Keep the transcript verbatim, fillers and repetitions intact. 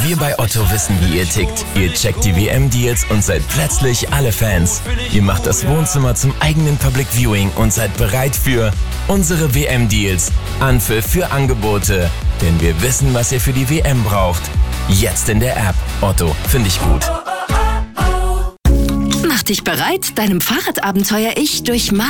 Wir bei Otto wissen, wie ihr tickt. Ihr checkt die W M-Deals und seid plötzlich alle Fans. Ihr macht das Wohnzimmer zum eigenen Public Viewing und seid bereit für unsere W M-Deals. Anpfiff für Angebote. Denn wir wissen, was ihr für die W M braucht. Jetzt in der App. Otto, finde ich gut. Mach dich bereit, deinem Fahrradabenteuer-Ich durch